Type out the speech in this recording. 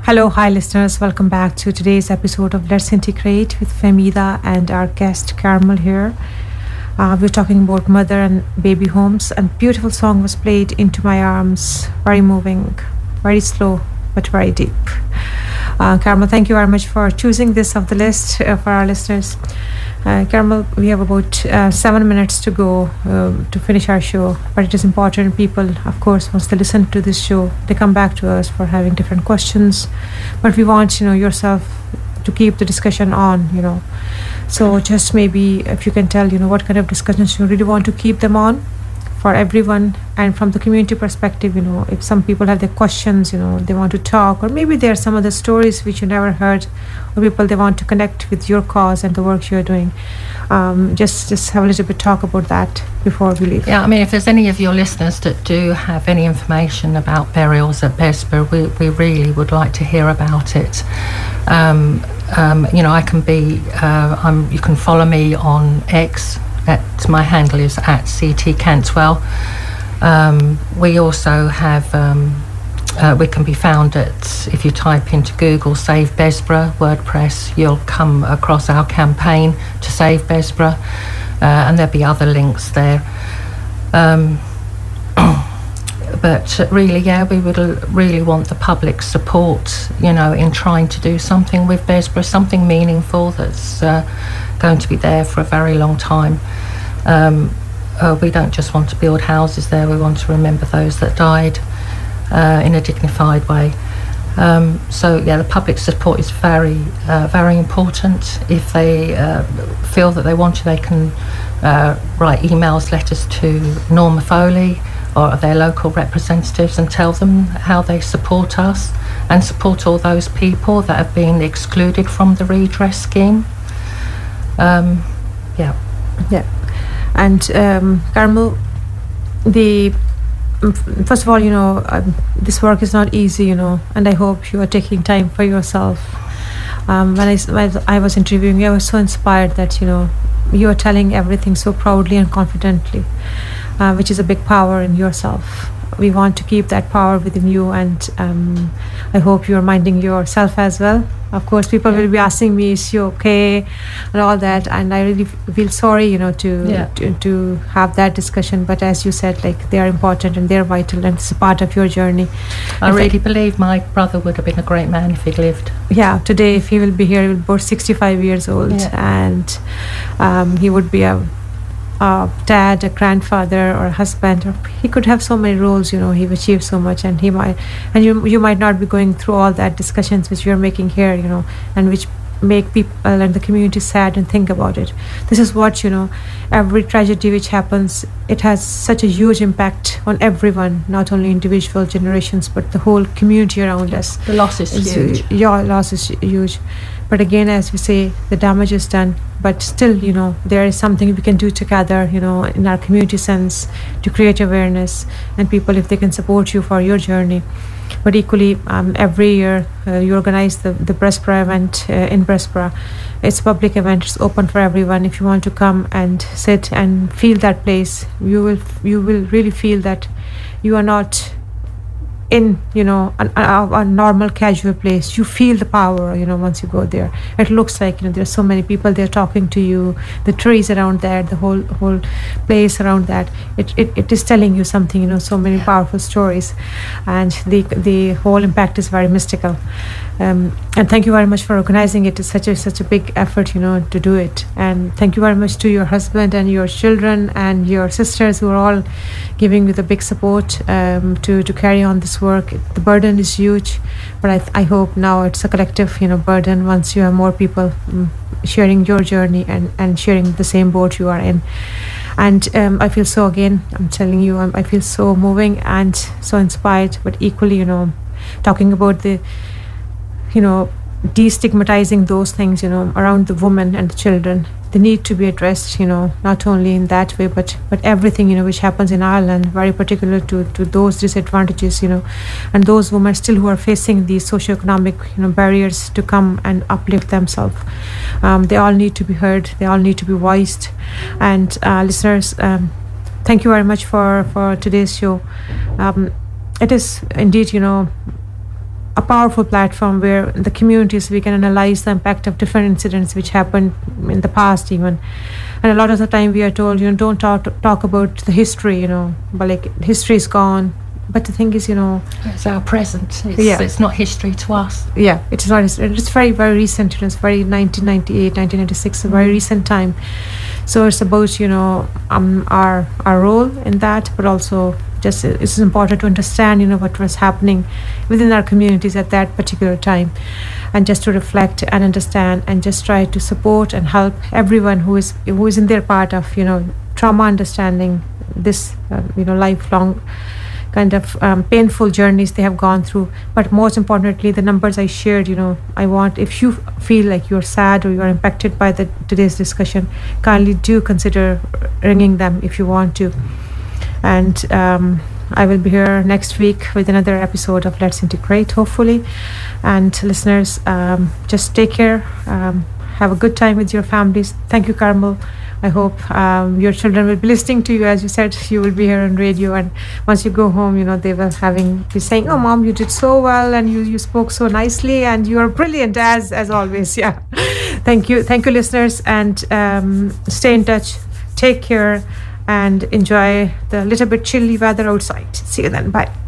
Hello, hi listeners. Welcome back to today's episode of Let's Integrate with Famida and our guest Carmel here. We're talking about mother and baby homes, and beautiful song was played, Into My Arms. Very moving, very slow, but very deep. Carmel, thank you very much for choosing this of the list for our listeners. Carmel, we have about 7 minutes to go to finish our show, but it is important. People, of course, once they listen to this show, they come back to us for having different questions. But we want, yourself to keep the discussion on, So just maybe if you can tell, what kind of discussions you really want to keep them on for everyone, and from the community perspective, if some people have their questions, they want to talk, or maybe there are some other stories which you never heard, or people they want to connect with your cause and the work you're doing. Just have a little bit talk about that before we leave. Yeah, I mean, if there's any of your listeners that do have any information about burials at Bessborough, we really would like to hear about it. I can be, you can follow me on X. My handle is at CT Cantwell. We also have, we can be found at, if you type into Google Save Bessborough WordPress, you'll come across our campaign to save Bessborough, and there'll be other links there. But really, we would really want the public support, in trying to do something with Bessborough, something meaningful that's going to be there for a very long time. We don't just want to build houses there, we want to remember those that died in a dignified way. The public support is very, very important. If they feel that they want to, they can write emails, letters to Norma Foley or their local representatives and tell them how they support us and support all those people that have been excluded from the redress scheme. And Carmel, first of all, this work is not easy, and I hope you are taking time for yourself. When I was interviewing you, I was so inspired that you are telling everything so proudly and confidently, which is a big power in yourself. We want to keep that power within you, and I hope you're minding yourself as well. Of course, people will be asking me, is you okay, and all that, and I really feel sorry, to have that discussion. But as you said, they are important and they're vital, and it's a part of your journey. I really believe my brother would have been a great man if he'd lived. Yeah, today if he will be here, he will be about 65 years old, and he would be a dad, a grandfather, or a husband, or he could have so many roles. He've achieved so much, and you might not be going through all that discussions which you're making here, and which make people and the community sad and think about it. This is what every tragedy which happens, it has such a huge impact on everyone, not only individual generations but the whole community around us. The loss is huge. Your loss is huge, but again, as we say, the damage is done. But still, there is something we can do together, in our community sense, to create awareness, and people, if they can support you for your journey. But equally, every year you organize the Bessborough event in Bessborough. It's a public event. It's open for everyone. If you want to come and sit and feel that place, you will really feel that you are not in a normal casual place. You feel the power once you go there. It looks like there's so many people there talking to you, the trees around there, the whole place around that, it is telling you something, so many powerful stories, and the whole impact is very mystical. And thank you very much for organizing it. It's such a big effort to do it, and thank you very much to your husband and your children and your sisters who are all giving you the big support to carry on this work. The burden is huge, but I hope now it's a collective burden once you have more people sharing your journey and sharing the same boat you are in. And I feel so, again, I'm telling you, I feel so moving and so inspired, but equally talking about the destigmatizing those things around the women and the children. They need to be addressed, not only in that way, but everything, which happens in Ireland, very particular to those disadvantages, and those women still who are facing these socioeconomic, barriers to come and uplift themselves. They all need to be heard. They all need to be voiced. And listeners, thank you very much for today's show. It is indeed, a powerful platform where the communities we can analyze the impact of different incidents which happened in the past even. And a lot of the time we are told, don't talk about the history, but like history is gone. But the thing is, it's our present. It's not history to us. Yeah, it's not. It's very, very recent. It's very 1998, 1996, a very recent time. So it's about, our role in that, but also just it's important to understand, what was happening within our communities at that particular time, and just to reflect and understand and just try to support and help everyone who is in their part of, trauma understanding this, lifelong kind of painful journeys they have gone through. But most importantly, the numbers I shared, I want, if you feel like you're sad or you're impacted by today's discussion, kindly do consider ringing them if you want to. And I will be here next week with another episode of Let's Integrate, hopefully. And listeners, just take care, have a good time with your families. Thank you, Carmel. I hope your children will be listening to you. As you said, you will be here on radio, and once you go home, they will be saying, "Oh, Mom, you did so well, and you spoke so nicely, and you are brilliant as always." Yeah, thank you, listeners, and stay in touch. Take care and enjoy the little bit chilly weather outside. See you then. Bye.